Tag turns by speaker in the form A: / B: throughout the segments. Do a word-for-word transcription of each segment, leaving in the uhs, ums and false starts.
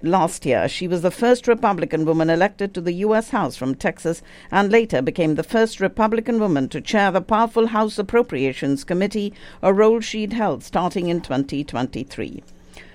A: last year. She was the first Republican woman elected to the U S House from Texas and later became the first Republican woman to chair the powerful House Appropriations Committee, a role she'd held starting in twenty twenty-three.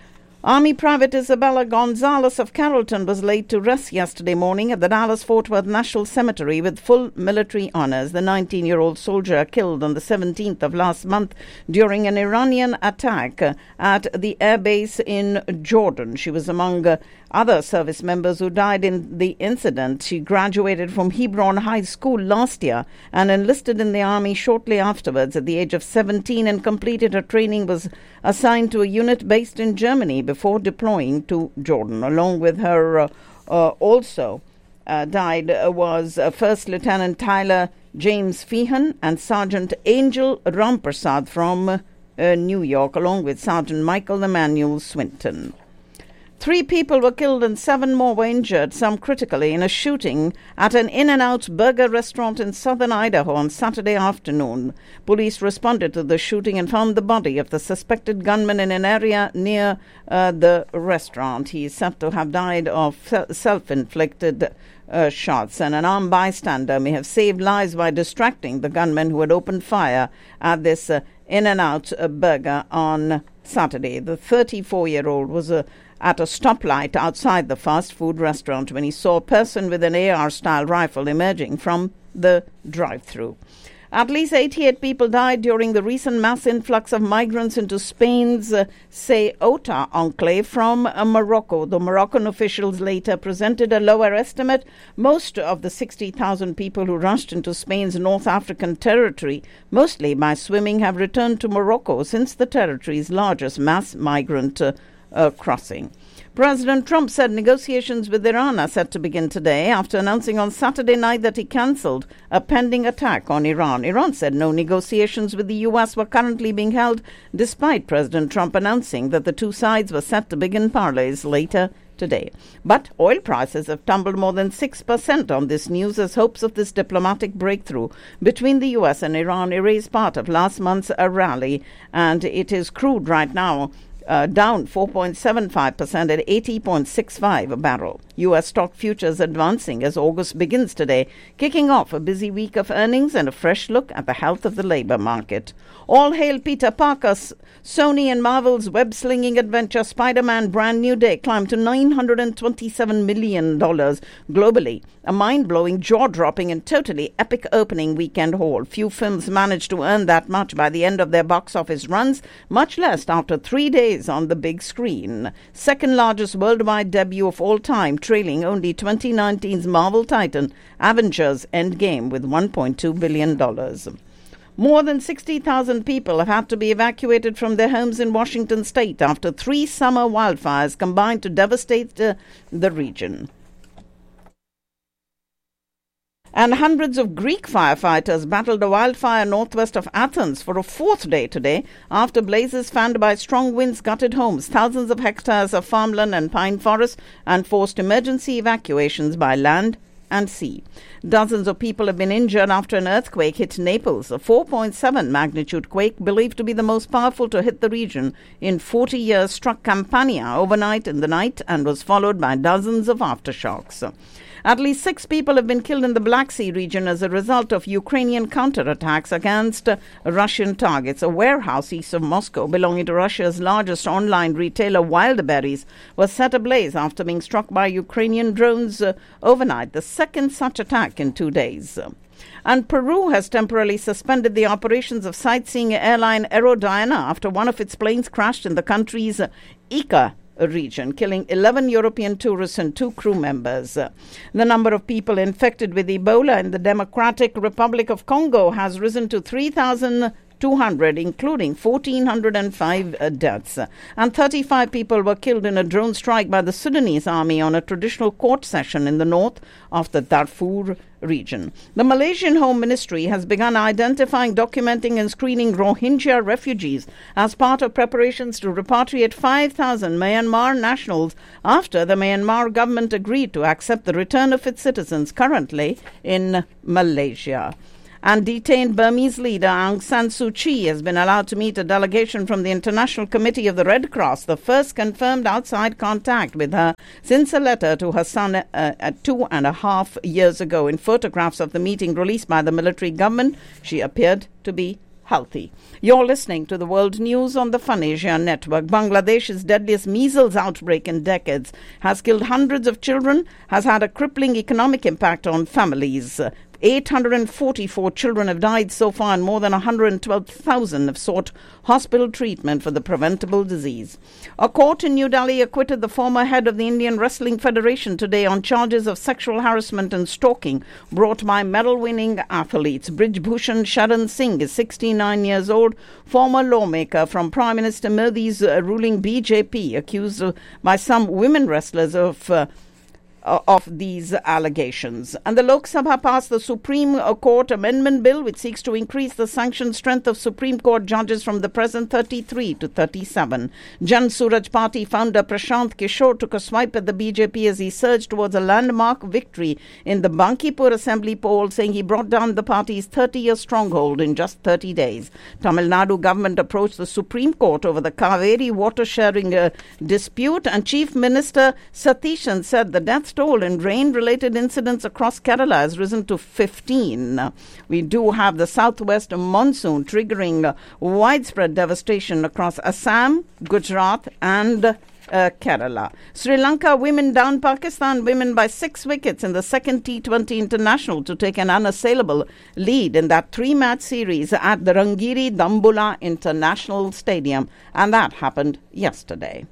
A: Army Private Isabella Gonzalez of Carrollton was laid to rest yesterday morning at the Dallas-Fort Worth National Cemetery with full military honors. The nineteen-year-old soldier killed on the seventeenth of last month during an Iranian attack at the airbase in Jordan. She was among uh, other service members who died in the incident. She graduated from Hebron High School last year and enlisted in the Army shortly afterwards. At the age of seventeen and completed her training, was assigned to a unit based in Germany before deploying to Jordan. Along with her uh, uh, also uh, died uh, was uh, First Lieutenant Tyler James Feehan and Sergeant Angel Rampersad from uh, uh, New York, along with Sergeant Michael Emmanuel Swinton. Three people were killed and seven more were injured, some critically, in a shooting at an In-N-Out burger restaurant in southern Idaho on Saturday afternoon. Police responded to the shooting and found the body of the suspected gunman in an area near uh, the restaurant. He is said to have died of self-inflicted uh, shots, and an armed bystander may have saved lives by distracting the gunman who had opened fire at this uh, In-N-Out uh, burger on Saturday. The thirty-four-year-old was a at a stoplight outside the fast food restaurant when he saw a person with an A R-style rifle emerging from the drive-thru. At least eighty-eight people died during the recent mass influx of migrants into Spain's uh, Ceuta enclave from uh, Morocco. The Moroccan officials later presented a lower estimate. Most of the sixty thousand people who rushed into Spain's North African territory, mostly by swimming, have returned to Morocco since the territory's largest mass migrant uh, Uh, crossing. President Trump said negotiations with Iran are set to begin today after announcing on Saturday night that he cancelled a pending attack on Iran. Iran said no negotiations with the U S were currently being held, despite President Trump announcing that the two sides were set to begin parleys later today. But oil prices have tumbled more than six percent on this news as hopes of this diplomatic breakthrough between the U S and Iran erase part of last month's uh, rally, and it is crude right now Uh, down four point seven five percent at eighty point six five a barrel. U S stock futures advancing as August begins today, kicking off a busy week of earnings and a fresh look at the health of the labor market. All hail Peter Parker. Sony and Marvel's web-slinging adventure Spider-Man Brand New Day climbed to nine hundred twenty-seven million dollars globally. A mind-blowing, jaw-dropping and totally epic opening weekend haul. Few films managed to earn that much by the end of their box office runs, much less after three days on the big screen. Second largest worldwide debut of all time, trailing only twenty nineteen's Marvel titan Avengers Endgame with one point two billion dollars. More than sixty thousand people have had to be evacuated from their homes in Washington state after three summer wildfires combined to devastate uh, the region. And hundreds of Greek firefighters battled a wildfire northwest of Athens for a fourth day today after blazes fanned by strong winds gutted homes, thousands of hectares of farmland and pine forests, and forced emergency evacuations by land and sea. Dozens of people have been injured after an earthquake hit Naples, a four point seven magnitude quake believed to be the most powerful to hit the region in forty years struck Campania overnight in the night and was followed by dozens of aftershocks. At least six people have been killed in the Black Sea region as a result of Ukrainian counterattacks against uh, Russian targets. A warehouse east of Moscow belonging to Russia's largest online retailer, Wildberries, was set ablaze after being struck by Ukrainian drones uh, overnight, the second such attack in two days. And Peru has temporarily suspended the operations of sightseeing airline Aerodiana after one of its planes crashed in the country's uh, Ica region, killing eleven European tourists and two crew members. Uh, the number of people infected with Ebola in the Democratic Republic of Congo has risen to three thousand two hundred, including one thousand four hundred five uh, deaths. And thirty-five people were killed in a drone strike by the Sudanese army on a traditional court session in the north of the Darfur region. The Malaysian Home Ministry has begun identifying, documenting and screening Rohingya refugees as part of preparations to repatriate five thousand Myanmar nationals after the Myanmar government agreed to accept the return of its citizens currently in Malaysia. And detained Burmese leader Aung San Suu Kyi has been allowed to meet a delegation from the International Committee of the Red Cross, the first confirmed outside contact with her since a letter to her son uh, at two and a half years ago. In photographs of the meeting released by the military government, she appeared to be healthy. You're listening to the World News on the Fun Asia Network. Bangladesh's deadliest measles outbreak in decades has killed hundreds of children, has had a crippling economic impact on families. eight hundred forty-four children have died so far, and more than one hundred twelve thousand have sought hospital treatment for the preventable disease. A court in New Delhi acquitted the former head of the Indian Wrestling Federation today on charges of sexual harassment and stalking brought by medal-winning athletes. Brij Bhushan Sharan Singh is sixty-nine years old, former lawmaker from Prime Minister Modi's uh, ruling B J P, accused uh, by some women wrestlers of uh, of these allegations. And the Lok Sabha passed the Supreme Court Amendment Bill, which seeks to increase the sanction strength of Supreme Court judges from the present thirty-three to thirty-seven. Jan Suraj Party founder Prashant Kishore took a swipe at the B J P as he surged towards a landmark victory in the Bankipur Assembly poll, saying he brought down the party's thirty-year stronghold in just thirty days. Tamil Nadu government approached the Supreme Court over the Kaveri water sharing uh, dispute, and Chief Minister Satishan said the death toll in rain-related incidents across Kerala has risen to fifteen. We do have the southwest monsoon triggering uh, widespread devastation across Assam, Gujarat and uh, Kerala. Sri Lanka women down Pakistan women by six wickets in the second T twenty international to take an unassailable lead in that three-match series at the Rangiri Dambula International Stadium, and that happened yesterday.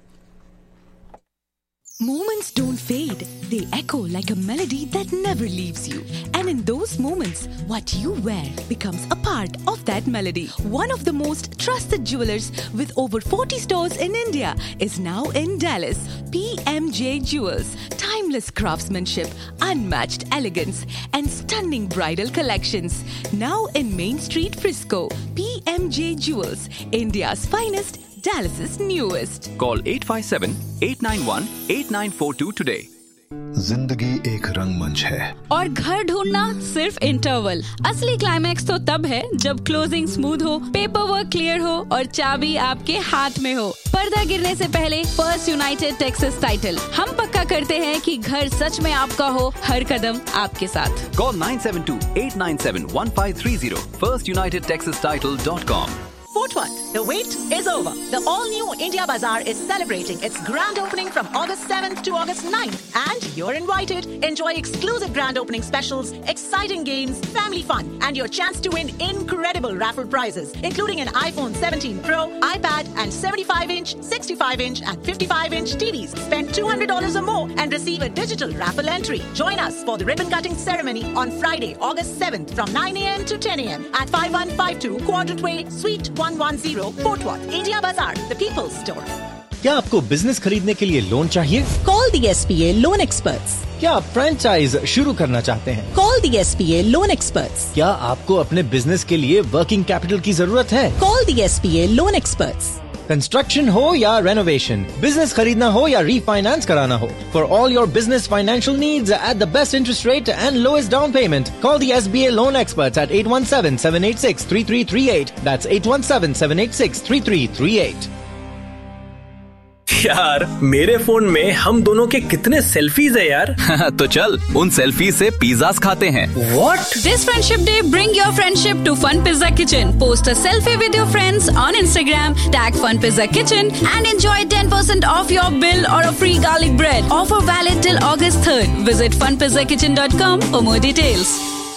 B: Moments don't fade. They echo like a melody that never leaves you. And in those moments, what you wear becomes a part of that melody. One of the most trusted jewelers with over forty stores in India is now in Dallas. P M J Jewels. Timeless craftsmanship, unmatched elegance, and stunning bridal collections. Now in Main Street, Frisco. P M J Jewels. India's finest, Dallas's newest.
C: Call eight five seven, eight nine one, eight nine four two today.
D: जिंदगी एक रंगमंच है
E: और घर ढूंढना सिर्फ interval. असली climax तो तब है जब क्लोजिंग स्मूथ हो, पेपर वर्क क्लियर हो और चाबी आपके हाथ में हो। पर्दा गिरने से पहले फर्स्ट यूनाइटेड टेक्सास टाइटल। हम पक्का करते हैं कि घर सच में आपका हो, हर कदम आपके साथ।
C: Call nine seven two, eight nine seven, one five three zero. first united texas title dot com.
F: Fort Worth, the wait is over. The all-new India Bazaar is celebrating its grand opening from August seventh to August ninth. And you're invited. Enjoy exclusive grand opening specials, exciting games, family fun, and your chance to win incredible raffle prizes, including an iPhone seventeen Pro, iPad, and seventy-five inch, sixty-five inch, and fifty-five inch T Vs. Spend two hundred dollars or more and receive a digital raffle entry. Join us for the ribbon-cutting ceremony on Friday, August seventh from nine a.m. to ten a.m. at five one five two Quadrant Way, Suite one one zero, Fort Worth. India Bazaar, the people's store.
G: क्या आपको business खरीदने के लिए loan चाहिए?
H: Call the S P A Loan Experts.
G: क्या आप franchise शुरू करना चाहते हैं?
H: Call the S P A Loan Experts.
G: क्या आपको अपने बिजनेस के लिए वर्किंग कैपिटल की जरूरत है?
H: Call the S P A Loan Experts.
G: Construction हो या रेनोवेशन, बिजनेस खरीदना हो या रीफाइनेंस कराना हो, for all your business financial needs at the best interest rate and lowest down payment, call the S B A loan experts eight eight one seven, seven eight six, three three three eight. That's eight one seven, seven eight six, three three three eight.
I: यार मेरे phone में हम दोनों के कितने selfies है यार।
C: तो चल उन सेल्फी से पिज़्ज़ास खाते हैं।
E: What? This Friendship Day, bring your friendship to Fun Pizza Kitchen. Post a selfie with your friends on Instagram, tag Fun Pizza Kitchen, and enjoy ten percent off your bill or a free garlic bread. Offer valid till August third. Visit fun pizza kitchen dot com for more details.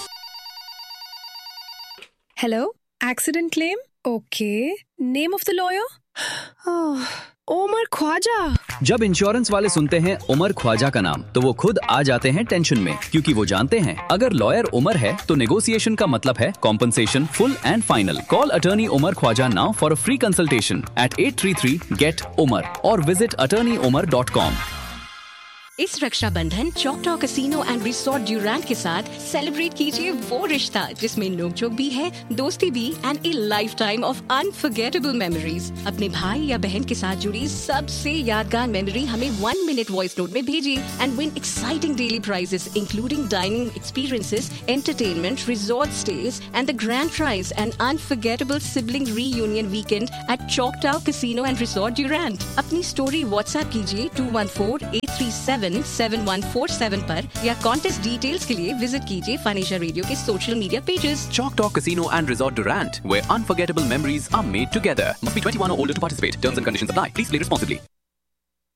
J: Hello? Accident claim? Okay. Name of the lawyer? Oh. Umar Khwaja.
C: जब insurance वाले सुनते हैं उमर ख्वाजा का नाम तो वो खुद आ जाते हैं टेंशन में, क्योंकि वो जानते हैं अगर लॉयर उमर है तो नेगोशिएशन का मतलब है compensation full and final. Call attorney Umar Khwaja now for a free consultation eight eight three three, get umar और visit attorney umar dot com.
K: इस रक्षाबंधन चॉकटॉ कैसीनो एंड रिसोर्ट ड्यूरैंट के साथ सेलिब्रेट कीजिए वो रिश्ता जिसमें नोकझोंक भी है, दोस्ती भी and A life time of unforgettable memories. अपने भाई या बहन के साथ जुड़ी सबसे यादगार मेमोरी हमें वन मिनट वॉइस नोट में भेजिए and win exciting daily prices including dining experiences, entertainment, resort stage and the grand prize and unforgettable sibling reunion weekend at चॉकटॉ casino and resort ड्यूरैंट। अपनी स्टोरी व्हाट्सएप कीजिए to one four eight three seven seven one four seven पर या contest details के लिए visit कीजिए financial radio के social media pages.
C: Choctaw Casino and Resort Durant, where unforgettable memories are made together. Must be twenty-one or older to participate. Terms and conditions apply. Please play responsibly.